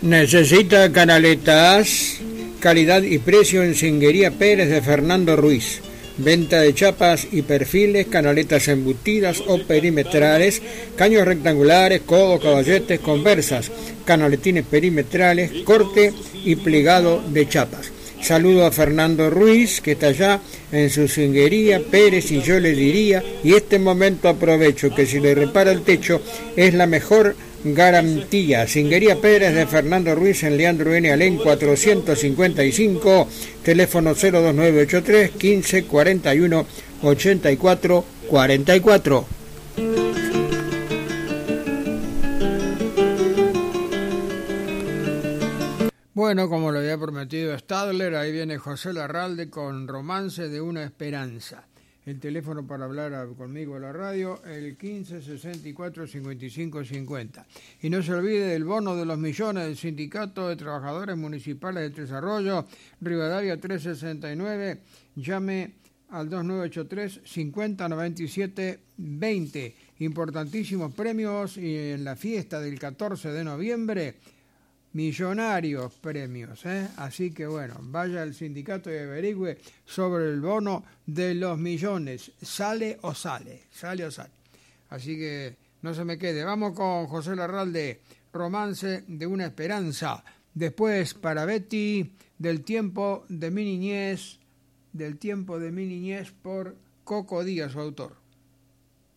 ¿Necesita canaletas? Calidad y precio en Singuería Pérez de Fernando Ruiz. Venta de chapas y perfiles, canaletas embutidas o perimetrales, caños rectangulares, codos, caballetes, conversas, canaletines perimetrales, corte y plegado de chapas. Saludo a Fernando Ruiz, que está allá en su Singuería Pérez, y yo le diría, y este momento aprovecho, que si le repara el techo es la mejor garantía. Singuería Pérez de Fernando Ruiz en Leandro N. Alén 455, teléfono 02983 15 41 84 44. Bueno, como lo había prometido Stadler, ahí viene José Larralde con Romance de una Esperanza. El teléfono para hablar conmigo en la radio, el 15 64 55 50. Y no se olvide del bono de los millones del Sindicato de Trabajadores Municipales de Tres Arroyos, Rivadavia 369, llame al 2983 50 97 20. Importantísimos premios y en la fiesta del 14 de noviembre, millonarios premios, ¿eh? Así que bueno, vaya al sindicato y averigüe sobre el bono de los millones. ¿Sale o sale? ¿Sale o sale? Así que no se me quede. Vamos con José Larralde, Romance de una Esperanza. Después para Betty, Del tiempo de mi niñez por Coco Díaz, su autor.